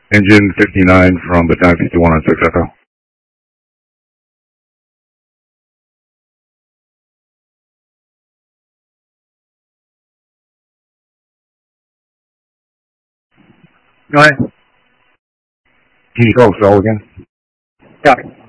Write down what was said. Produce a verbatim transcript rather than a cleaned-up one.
Engine fifty-nine from Battalion fifty-one on six Echo. Go ahead. Can you call Cell again? Copy.